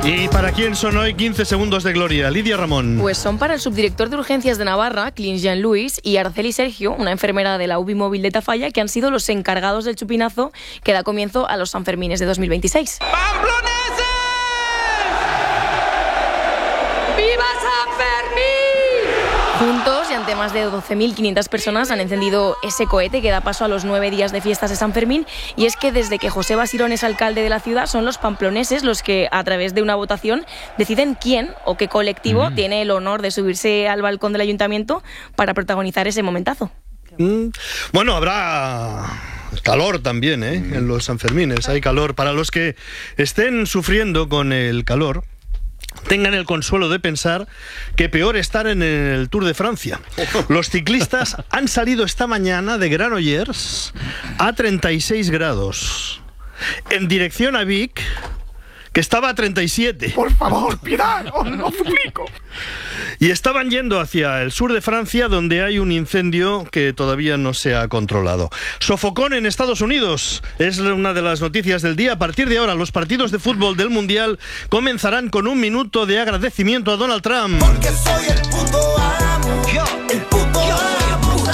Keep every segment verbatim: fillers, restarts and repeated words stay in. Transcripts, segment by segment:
¿Y para quién son hoy quince segundos de gloria? Lidia Ramón. Pues son para el subdirector de urgencias de Navarra, Clint Jean-Louis, y Araceli Sergio, una enfermera de la U B I móvil de Tafalla, que han sido los encargados del chupinazo que da comienzo a los Sanfermines de dos mil veintiséis. ¡Pamploneses! ¡Viva San Fermín! Juntos y ante más de doce mil quinientas personas han encendido ese cohete que da paso a los nueve días de fiestas de San Fermín. Y es que desde que José Basirón es alcalde de la ciudad, son los pamploneses los que, a través de una votación, deciden quién o qué colectivo mm. tiene el honor de subirse al balcón del ayuntamiento para protagonizar ese momentazo. Mm. Bueno, habrá calor también, ¿eh? Mm. En los Sanfermines hay calor. Para los que estén sufriendo con el calor, tengan el consuelo de pensar que peor estar en el Tour de Francia. Los ciclistas han salido esta mañana de Granollers a treinta y seis grados, en dirección a Vic, que estaba a treinta y siete. Por favor, piedad, os lo suplico. Y estaban yendo hacia el sur de Francia, donde hay un incendio que todavía no se ha controlado. Sofocón en Estados Unidos es una de las noticias del día. A partir de ahora, los partidos de fútbol del Mundial comenzarán con un minuto de agradecimiento a Donald Trump. Porque soy el puto amo, yo, el puto amo.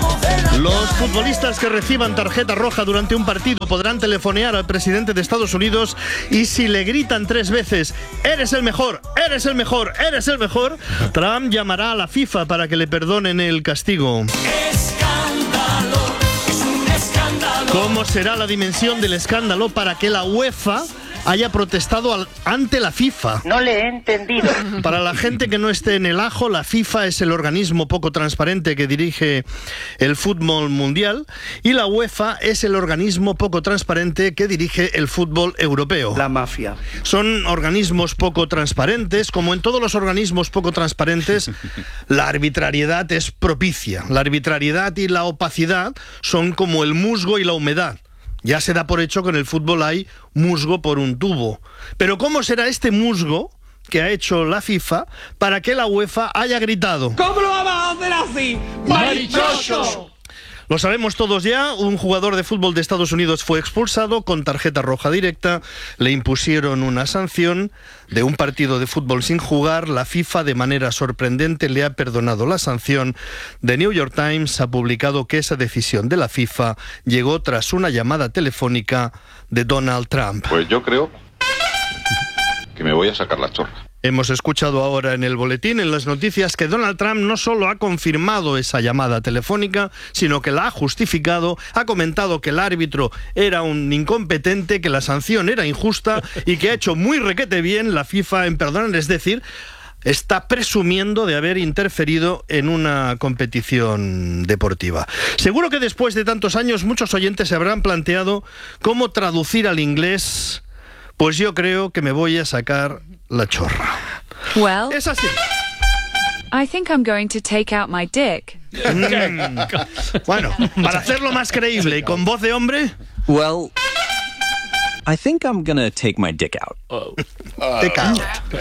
Los futbolistas que reciban tarjeta roja durante un partido podrán telefonear al presidente de Estados Unidos y si le gritan tres veces «Eres el mejor, eres el mejor, eres el mejor», Trump llamará a la FIFA para que le perdonen el castigo. Escándalo, es un escándalo. ¿Cómo será la dimensión del escándalo para que la UEFA haya protestado al, ante la FIFA? No le he entendido. Para la gente que no esté en el ajo, la FIFA es el organismo poco transparente que dirige el fútbol mundial y la UEFA es el organismo poco transparente que dirige el fútbol europeo. La mafia. Son organismos poco transparentes. Como en todos los organismos poco transparentes, la arbitrariedad es propicia. La arbitrariedad y la opacidad son como el musgo y la humedad. Ya se da por hecho que en el fútbol hay musgo por un tubo. Pero ¿cómo será este musgo que ha hecho la FIFA para que la UEFA haya gritado? ¿Cómo lo vamos a hacer así? ¡Marichocho! Lo sabemos todos ya, un jugador de fútbol de Estados Unidos fue expulsado con tarjeta roja directa, le impusieron una sanción de un partido de fútbol sin jugar. La FIFA, de manera sorprendente, le ha perdonado la sanción. The New York Times ha publicado que esa decisión de la FIFA llegó tras una llamada telefónica de Donald Trump. Pues yo creo que me voy a sacar la chorra. Hemos escuchado ahora en el boletín, en las noticias, que Donald Trump no solo ha confirmado esa llamada telefónica, sino que la ha justificado, ha comentado que el árbitro era un incompetente, que la sanción era injusta y que ha hecho muy requete bien la FIFA en perdonar, es decir, está presumiendo de haber interferido en una competición deportiva. Seguro que después de tantos años muchos oyentes se habrán planteado cómo traducir al inglés. Pues yo creo que me voy a sacar la chorra. Well, es así. I think I'm going to take out my dick. Mm. Bueno, para hacerlo más creíble y con voz de hombre. Well, I think I'm gonna take my dick out. Oh. Dick out.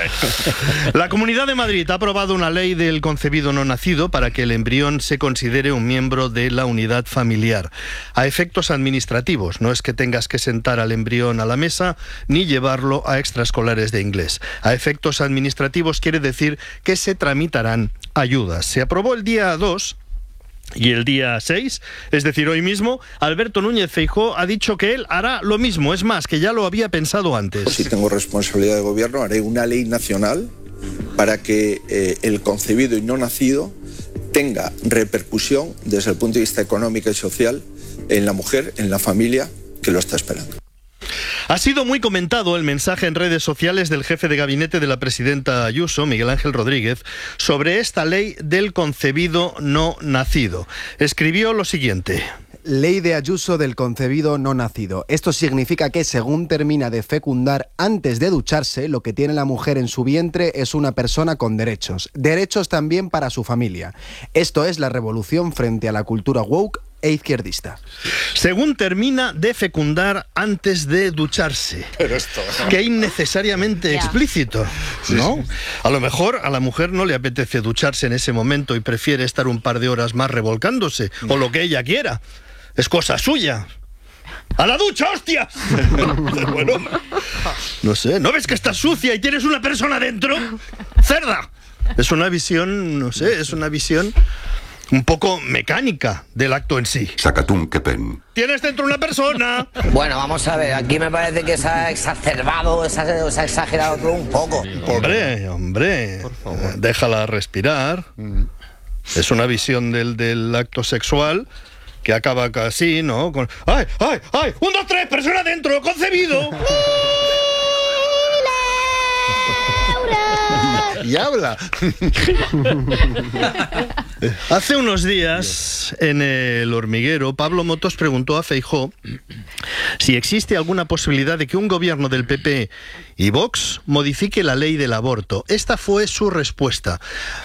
La Comunidad de Madrid ha aprobado una ley del concebido no nacido para que el embrión se considere un miembro de la unidad familiar. A efectos administrativos, no es que tengas que sentar al embrión a la mesa ni llevarlo a extraescolares de inglés. A efectos administrativos quiere decir que se tramitarán ayudas. Se aprobó el día dos. Y el día seis, es decir, hoy mismo, Alberto Núñez Feijóo ha dicho que él hará lo mismo, es más, que ya lo había pensado antes. Si tengo responsabilidad de gobierno, haré una ley nacional para que eh, el concebido y no nacido tenga repercusión desde el punto de vista económico y social en la mujer, en la familia que lo está esperando. Ha sido muy comentado el mensaje en redes sociales del jefe de gabinete de la presidenta Ayuso, Miguel Ángel Rodríguez, sobre esta ley del concebido no nacido. Escribió lo siguiente: Ley de Ayuso del concebido no nacido. Esto significa que según termina de fecundar, antes de ducharse, lo que tiene la mujer en su vientre es una persona con derechos. Derechos también para su familia. Esto es la revolución frente a la cultura woke e izquierdista. Según termina de fecundar antes de ducharse. Pero esto... Qué innecesariamente yeah. explícito, ¿no? Sí, sí. A lo mejor a la mujer no le apetece ducharse en ese momento y prefiere estar un par de horas más revolcándose, o lo que ella quiera. Es cosa suya. ¡A la ducha, hostias! Bueno, no sé, ¿no ves que estás sucia y tienes una persona dentro? ¡Cerda! Es una visión, no sé, es una visión un poco mecánica del acto en sí. Sacatum, qué pen. ¡Tienes dentro una persona! Bueno, vamos a ver, aquí me parece que se ha exacerbado, se ha, se ha exagerado todo un poco. Hombre, hombre, por favor, déjala respirar. Mm. Es una visión del, del acto sexual que acaba así, ¿no? Con, ¡ay, ay, ay! ¡Un, dos, tres! ¡Persona dentro! ¡Concebido! Y habla. Hace unos días, en El Hormiguero, Pablo Motos preguntó a Feijóo si existe alguna posibilidad de que un gobierno del P P y Vox modifique la ley del aborto. Esta fue su respuesta.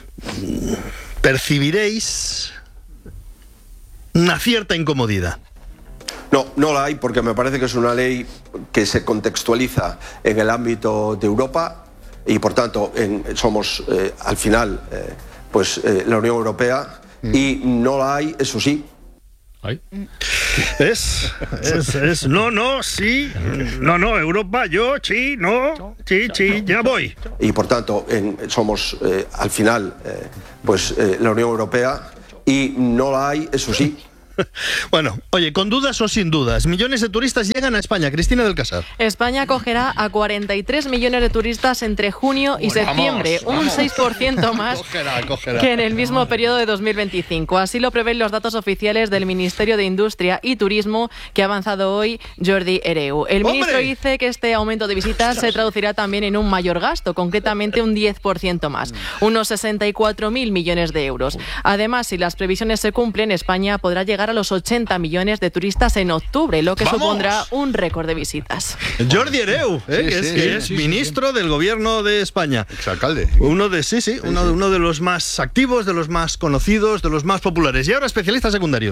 Percibiréis una cierta incomodidad. No, no la hay, porque me parece que es una ley que se contextualiza en el ámbito de Europa y, por tanto, en, somos eh, al final eh, pues eh, la Unión Europea, mm. y no la hay, eso sí. ¿Ay? Es, es, es, no, no, sí, no, no, Europa, yo, sí, no, sí, sí, ya voy. Y, por tanto, en, somos eh, al final eh, pues eh, la Unión Europea y no la hay, eso sí. Bueno, oye, con dudas o sin dudas, millones de turistas llegan a España. Cristina del Casar. España acogerá a cuarenta y tres millones de turistas entre junio y bueno, septiembre, vamos, un vamos. seis por ciento más cogerá, cogerá. que en el mismo periodo de dos mil veinticinco. Así lo prevén los datos oficiales del Ministerio de Industria y Turismo que ha avanzado hoy Jordi Hereu. El ¡Hombre! ministro dice que este aumento de visitas se traducirá también en un mayor gasto, concretamente un diez por ciento más, unos sesenta y cuatro mil millones de euros. Además, si las previsiones se cumplen, España podrá llegar a los ochenta millones de turistas en octubre, lo que ¡Vamos! supondrá un récord de visitas. Jordi Hereu, ¿eh? sí, que es, sí, que sí, es sí, ministro sí. del Gobierno de España. Exalcalde. Uno de, sí, sí, uno, uno de los más activos, de los más conocidos, de los más populares. Y ahora especialistas secundarios.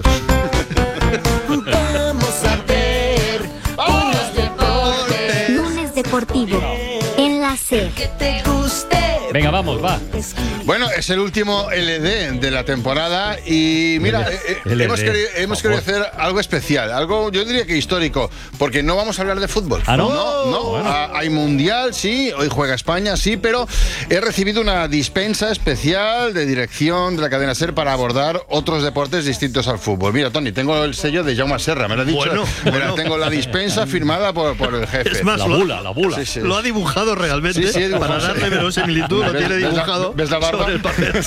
Vamos a ver unos deportes. Lunes deportivo en la SER. Que te guste. Venga, vamos, va. Bueno, es el último L D de la temporada y mira, eh, hemos querido, hemos querido hacer algo especial, algo yo diría que histórico, porque no vamos a hablar de fútbol. ¿Ah, no? No, no. Bueno. Ah, hay mundial, sí, hoy juega España, sí, pero he recibido una dispensa especial de dirección de la cadena SER para abordar otros deportes distintos al fútbol. Mira, Tony, tengo el sello de Jaume Serra, me lo ha dicho. Bueno, Mira, bueno. Tengo la dispensa firmada por, por el jefe. Es más, la bula, la bula. Sí, sí. Lo ha dibujado realmente, sí, sí, dibujado, para darle verosimilitud, lo tiene dibujado. ¿Ves la barba? Sobre el papel.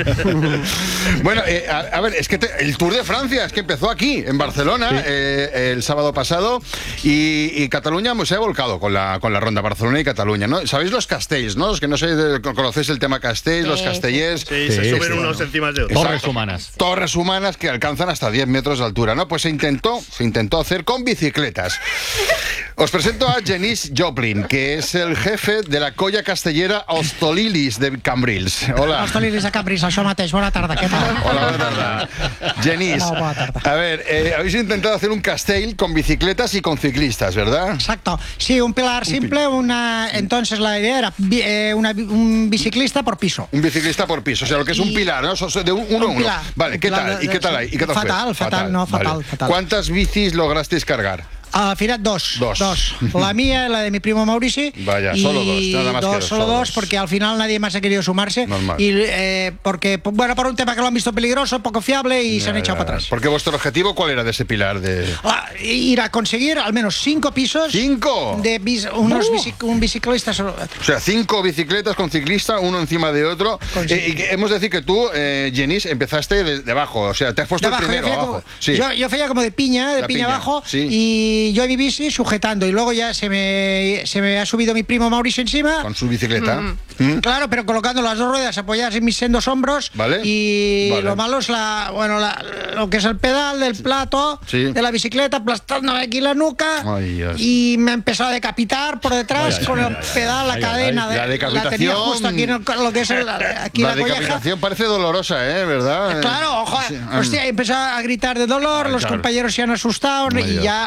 Bueno, eh, a, a ver, es que te, el Tour de Francia es que empezó aquí, en Barcelona, sí. eh, el sábado pasado, y, y Cataluña pues, se ha volcado con la, con la ronda Barcelona y Cataluña, ¿no? ¿Sabéis los castells, no? Los que no sé, conocéis el tema castells, sí, los castellers. Sí, sí, se sí, suben sí, unos bueno. encima de otros. Torres humanas. Torres humanas que alcanzan hasta diez metros de altura, ¿no? Pues se intentó, se intentó hacer con bicicletas. Os presento a Genís Joplin, que es el jefe de la colla castellera Hostolilis de Cambrils. Hola. Hostolilis de Cambrils, això mateix. Bona tarda, què tal? Hola, buena tarde. Genís, Hola, buena tarde. A ver, eh, habéis intentado hacer un castell con bicicletas y con ciclistas, ¿verdad? Exacto. Sí, un pilar simple, una... Entonces la idea era eh, una, un biciclista por piso. Un biciclista por piso, o sea, lo que es un pilar, ¿no? De un, uno a uno. Vale, ¿qué tal? ¿Y qué tal hay? ¿Y qué tal fatal, fue? fatal, fatal, no, fatal, vale. fatal. ¿Cuántas bicis lograsteis cargar? Al final dos, dos, dos. La mía y la de mi primo Maurici. Vaya, y solo dos, nada más dos, que dos. Solo dos, porque al final nadie más ha querido sumarse. Normal. Y eh, porque, bueno, por un tema que lo han visto peligroso, poco fiable y ya, se han echado ya, para atrás. Porque vuestro objetivo, ¿cuál era de ese pilar? De... Ah, ir a conseguir al menos cinco pisos. ¿Cinco? De bis, unos uh. bici, un biciclista solo. O sea, cinco bicicletas con ciclista, uno encima de otro. Eh, y que, hemos de decir que tú, eh, Genís, empezaste de, de abajo. O sea, te has puesto de el abajo, primero yo abajo. Como, sí. yo, yo feía como de piña, de La piña, piña abajo. Sí. Y yo en mi bici sujetando, y luego ya se me, se me ha subido mi primo Mauricio encima. Con su bicicleta. Mm. Mm. Claro, pero colocando las dos ruedas apoyadas en mis sendos hombros. Vale. Y vale. lo malo es la, bueno, la, lo que es el pedal del plato, sí. de la bicicleta, aplastándome aquí la nuca. Ay, y me ha empezado a decapitar por detrás ay, con ay, el ay, pedal, ay, la ay, cadena. Ay, la decapitación. La tenía justo aquí en el, lo que es el, aquí la, la decapitación colleja. Parece dolorosa, ¿eh? ¿Verdad? Claro, ojo. Sí. Hostia, he empezado a gritar de dolor, ay, los claro. compañeros se han asustado ay, y Dios. ya ahí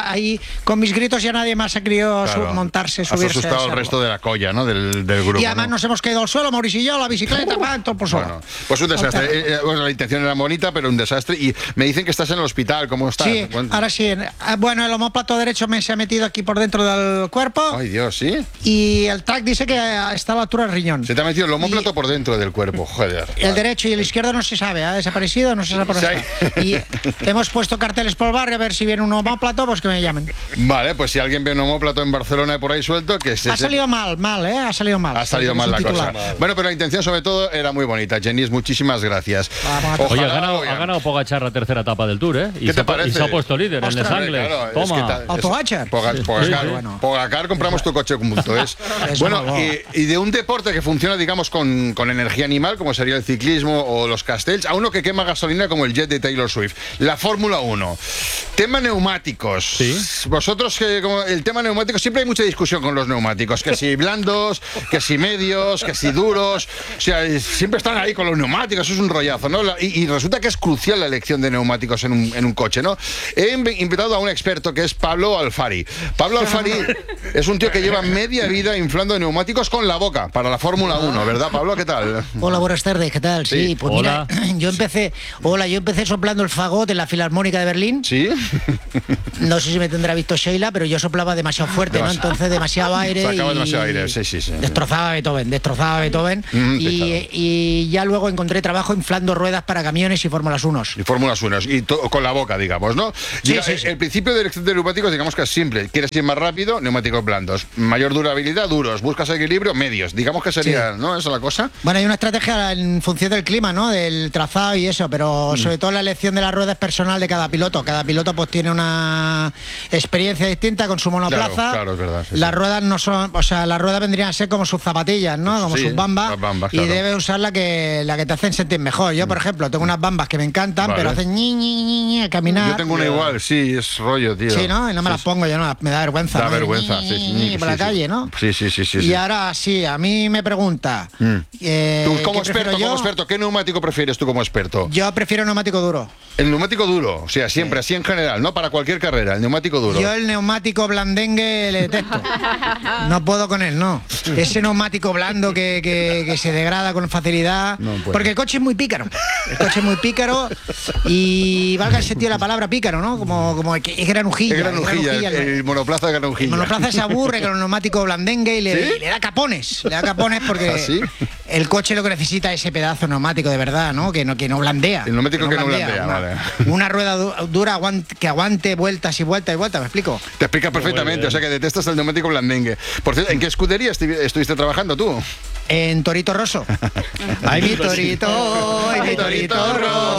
con mis gritos ya nadie más ha querido Claro. su- montarse, Has subirse. asustado a al ese resto de la colla, ¿no? Del, del grupo. Y además ¿no? nos hemos caído al suelo, Mauricio y yo, la bicicleta, pa, todo por suelo. Bueno, pues un desastre. Eh, eh, bueno, la intención era bonita, pero un desastre. Y me dicen que estás en el hospital. ¿Cómo estás? Sí, Cuéntame. ahora sí. Ah, Bueno, el omóplato derecho me se ha metido aquí por dentro del cuerpo Ay, Dios, ¿sí? y el T A C dice que está a la altura del riñón. Se te ha metido el omóplato por dentro del cuerpo, joder. El derecho y el izquierdo no se sabe, ha desaparecido, no se sabe por Sí. dónde está. Y hemos puesto carteles por el barrio a ver si viene un omóplato, pues que me llamen. Vale, pues si alguien ve un omóplato en Barcelona y por ahí suelto, que se... Ha salido mal, mal, ¿eh? Ha salido mal. Ha salido mal la cosa. Titular. Bueno, pero la intención sobre todo era muy bonita. Jenis, muchísimas gracias. Vamos. Oye, ha Ojalá ganado, lo vean. ha ganado Pogacar la tercera etapa del Tour, ¿eh? Y ¿Qué se te ha, parece? y se ha puesto líder en Ostras, Les Angles. Claro, es Toma. que ta- ¿A es- Pogacar? Poga- Pogacar, Sí, sí. Bueno. Pogacar, compramos tu coche junto. Es, Es bueno, una y, y de un deporte que funciona, digamos, con, con energía animal, como sería el ciclismo o los castells, a uno que quema gasolina como el jet de Taylor Swift. La Fórmula uno. Tema neumáticos. Sí. Vosotros, que como el tema neumáticos, siempre hay mucha discusión con los neumáticos. Que si blandos, que si medios, que si duros. O sea, siempre están ahí con los neumáticos. Eso es un rollazo, ¿no? La- Y, y resulta que es crucial la elección de neumáticos en un, en un coche, ¿no? He inv- invitado a un experto que es Pablo Alfari. Pablo Alfari es un tío que lleva media vida inflando neumáticos con la boca para la Fórmula uno, ¿verdad, Pablo? ¿Qué tal? Hola, buenas tardes, ¿qué tal? Sí, Sí. pues Hola. mira, yo empecé, hola, yo empecé soplando el fagot en la Filarmónica de Berlín. ¿Sí? No sé si me tendrá visto Sheila, pero yo soplaba demasiado fuerte, ¿no? Demasiado. Entonces demasiado aire. Sacaba y- demasiado aire, sí, sí, sí. Destrozaba a Beethoven, destrozaba a Beethoven. Mm, y, pesado. y ya luego encontré trabajo inflando ruedas para camiones y Fórmulas uno. Y Fórmulas uno, y to- con la boca, digamos, ¿no? Sí, Diga, sí, sí. El principio de elección de neumáticos, digamos que es simple. ¿Quieres ir más rápido? Neumáticos blandos. Mayor durabilidad, duros. Buscas equilibrio, medios. Digamos que sería, ¿no? Esa es la cosa. Bueno, hay una estrategia en función del clima, ¿no? Del trazado y eso, pero Mm. sobre todo la elección de la rueda es personal de cada piloto. Cada piloto pues tiene una experiencia distinta con su monoplaza. Claro, claro, es verdad, sí, las sí. ruedas no son, o sea, las ruedas vendrían a ser como sus zapatillas, ¿no? Como Sí, sus bambas. las bambas, y claro. debe usar la que, la que te hacen sentir mejor. Yo, por ejemplo, tengo unas bambas que me encantan, Vale. pero hacen ñi, ñi, ñi, ñi, a caminar. Yo tengo una igual, sí, es rollo, tío. Sí, ¿no? Y no me Sí, las pongo yo, no, me da vergüenza. Da ¿no? vergüenza, Ñi, sí, ñi, ñi, ñi, por sí, la sí. calle, ¿no? Sí, sí, sí, sí. Y sí. ahora sí, a mí me pregunta. Mm. eh, Tú, como ¿qué prefiero experto, yo? como experto, ¿qué neumático prefieres tú como experto? Yo prefiero neumático duro. El neumático duro, o sea, siempre, así en general, no para cualquier carrera, el neumático duro. Yo el neumático blandengue le detesto. No puedo con él, no. Ese neumático blando que, que- que se degrada con facilidad. No puede. Porque el coche es muy pícaro. El coche es muy pícaro y valga el sentido de la palabra pícaro, ¿no? Como, como que es granujilla. Es granujilla, el, el- el monoplaza de granujilla. el monoplaza se aburre con el neumático blandengue y le, ¿Sí? y le da capones. Le da capones porque ¿Ah, sí? el coche lo que necesita es ese pedazo neumático de verdad, ¿no? Que no, que no blandea. El neumático que no blandea, una, vale. Una rueda du- dura aguant- que aguante vueltas y vueltas y vueltas, ¿me explico? Te explica perfectamente, o sea que detestas el neumático blandengue. Por cierto, ¿en qué escudería estivi- estuviste trabajando tú? En Torito Rosso. Ay, mi Torito, ay, mi Torito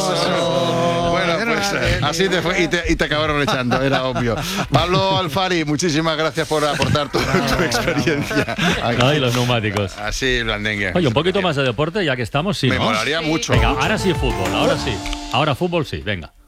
Rosso. Bueno, pues eh, así te fue y te, y te acabaron echando, era obvio. Pablo Alfari, muchísimas gracias por aportar tu, tu experiencia. Ay, los neumáticos. Así, blandengue. Oye, un poquito más de deporte, ya que estamos, sí, Me ¿no? molaría mucho. Venga, ahora sí fútbol, ahora sí. Ahora fútbol sí, venga.